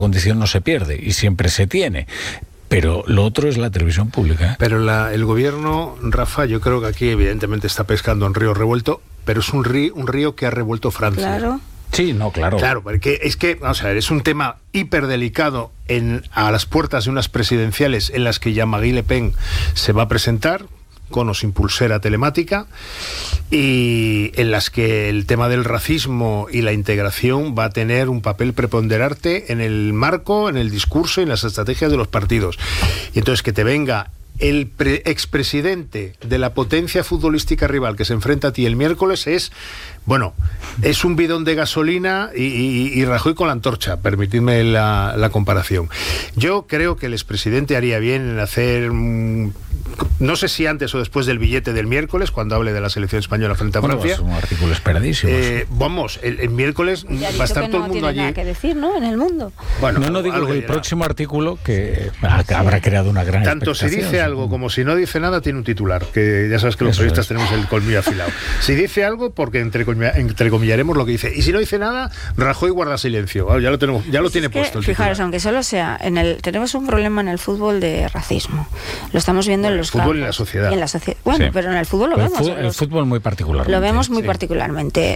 condición no se pierde y siempre se tiene. Pero lo otro es la televisión pública. Pero el gobierno, Rafa, yo creo que aquí evidentemente está pescando en río revuelto, pero es un río que ha revuelto Francia. Claro. Sí, no, claro. Claro, porque es que, vamos a ver, es un tema hiperdelicado a las puertas de unas presidenciales en las que Jean-Marie Le Pen se va a presentar con o sin pulsera telemática, y en las que el tema del racismo y la integración va a tener un papel preponderante en el marco, en el discurso y en las estrategias de los partidos. Y entonces que te venga el expresidente de la potencia futbolística rival que se enfrenta a ti el miércoles es un bidón de gasolina y Rajoy con la antorcha, permitidme la comparación. Yo creo que el expresidente haría bien en hacer, no sé si antes o después del billete del miércoles, cuando hable de la selección española frente a Francia. Es un artículo esperadísimo. El miércoles va a estar todo el mundo allí. No tiene nada que decir, ¿no? En el mundo. Bueno, no digo el próximo artículo que habrá creado una gran tanto si dice algo como si no dice nada, tiene un titular, que ya sabes que los periodistas tenemos el colmillo afilado. Si dice algo, porque entrecomillaremos lo que dice, y si no dice nada, Rajoy guarda silencio. Ya lo tiene puesto el fijaros, titular. aunque solo sea tenemos un problema en el fútbol de racismo. Lo estamos viendo en los fútbol campos, y en la sociedad. Bueno, sí. pero en el fútbol lo vemos. El fútbol muy particularmente. Lo vemos muy particularmente.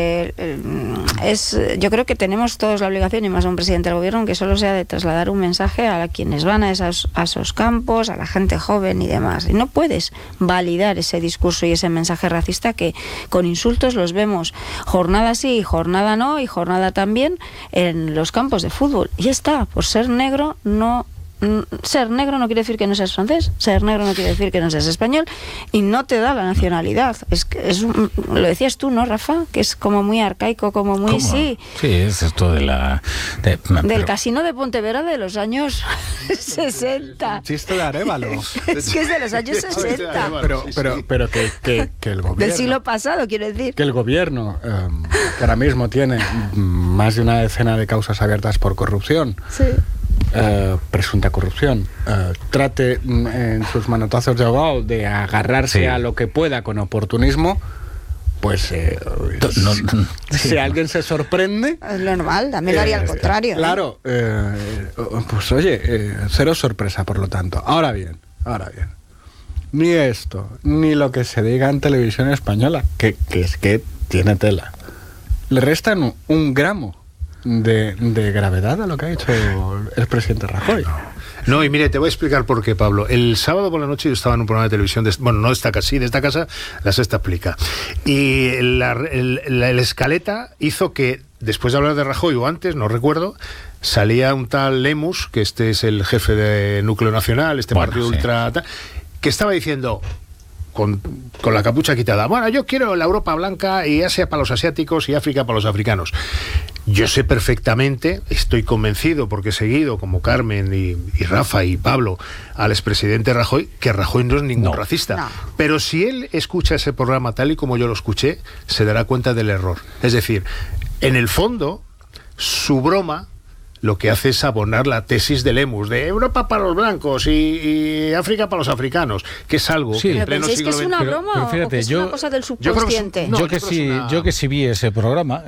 Yo creo que tenemos todos la obligación, y más a un presidente del gobierno, que solo sea de trasladar un mensaje a quienes van a esos campos, a la gente joven y demás. Y no puedes validar ese discurso y ese mensaje racista que con insultos los vemos jornada sí, jornada no, y jornada también en los campos de fútbol. Y está, por ser negro no quiere decir que no seas francés, ser negro no quiere decir que no seas español, y no te da la nacionalidad. Lo decías tú, ¿no, Rafa? Que es como muy arcaico, como muy... ¿Cómo? Sí, es esto del casino de Pontevedra de los años 60. Chiste de Arévalo. Es que es de los años 60. Pero que el gobierno... Del siglo pasado, quiero decir. Que el gobierno, que ahora mismo tiene más de una decena de causas abiertas por corrupción, sí. Presunta corrupción, trate en sus manotazos de ahogado de agarrarse a lo que pueda con oportunismo, pues si alguien se sorprende, es normal, también lo haría al contrario. Claro, pues oye, cero sorpresa, por lo tanto. Ahora bien, ni esto, ni lo que se diga en televisión española, que es que tiene tela, le restan un gramo de gravedad a lo que ha hecho el presidente Rajoy. No, y mire, te voy a explicar por qué, Pablo. El sábado por la noche yo estaba en un programa de televisión, no de esta casa, sí, de esta casa, La Sexta Explica. Y la escaleta hizo que, después de hablar de Rajoy, o antes, no recuerdo, salía un tal Lemus, que este es el jefe de Núcleo Nacional, partido ultra... que estaba diciendo... Con la capucha quitada. Bueno, yo quiero la Europa blanca y Asia para los asiáticos y África para los africanos. Yo sé perfectamente, estoy convencido, porque he seguido, como Carmen y Rafa y Pablo, al expresidente Rajoy, que Rajoy no es ningún racista. No. Pero si él escucha ese programa tal y como yo lo escuché, se dará cuenta del error. Es decir, en el fondo, su broma lo que hace es abonar la tesis de Lemus, de Europa para los blancos y África para los africanos, que es algo que en pleno siglo XX... ¿Es una broma o que es una cosa del subconsciente? Yo que sí vi ese programa,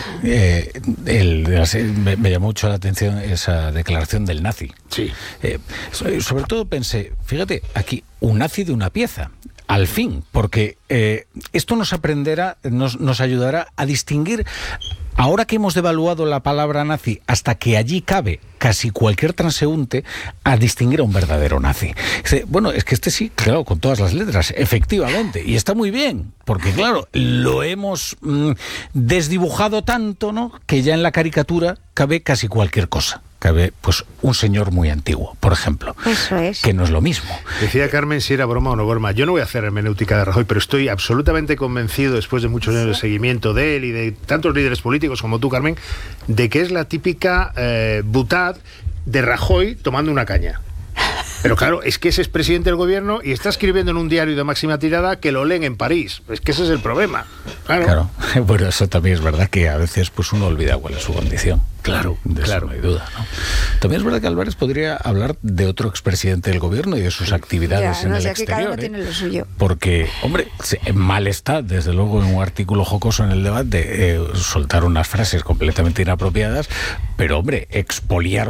me llamó mucho la atención esa declaración del nazi. Sí. Sobre todo pensé, fíjate, aquí, un nazi de una pieza. Al fin, porque esto nos ayudará a distinguir, ahora que hemos devaluado la palabra nazi, hasta que allí cabe casi cualquier transeúnte, a distinguir a un verdadero nazi. Bueno, es que este sí, claro, con todas las letras, efectivamente, y está muy bien, porque claro, lo hemos desdibujado tanto, ¿no?, que ya en la caricatura cabe casi cualquier cosa. Cabe, pues, un señor muy antiguo, por ejemplo. Eso es. Que no es lo mismo. Decía Carmen si era broma o no broma. Yo no voy a hacer hermenéutica de Rajoy, pero estoy absolutamente convencido, después de muchos años de seguimiento de él y de tantos líderes políticos como tú, Carmen, de que es la típica butad de Rajoy tomando una caña. Pero claro, es que ese es presidente del gobierno y está escribiendo en un diario de máxima tirada que lo leen en París. Es que ese es el problema. Claro. Bueno, eso también es verdad, que a veces pues uno olvida cuál es su condición. Claro, de claro. eso no hay duda, ¿no? También es verdad que Álvarez podría hablar de otro expresidente del gobierno y de sus actividades Ya, en no el sé, aquí cada exterior. uno tiene lo suyo. Porque, hombre, mal está, desde luego, en un artículo jocoso en el debate, soltar unas frases completamente inapropiadas, pero, hombre, expoliar